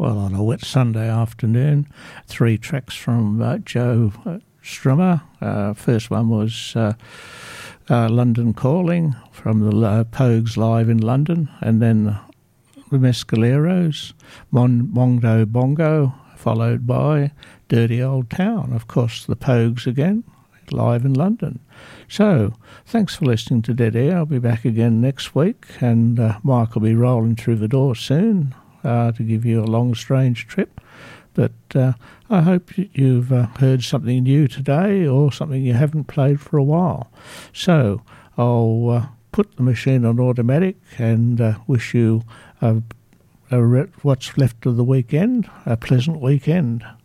well, on a wet Sunday afternoon. 3 tracks from Joe Strummer. First one was London Calling from the Pogues live in London, and then the Mescaleros, Mondo Bongo, followed by Dirty Old Town. Of course, the Pogues again, live in London. So, thanks for listening to Dead Air. I'll be back again next week, and Mike will be rolling through the door soon to give you a long, strange trip. But I hope you've heard something new today, or something you haven't played for a while. So, I'll put the machine on automatic and wish you what's left of the weekend, a pleasant weekend.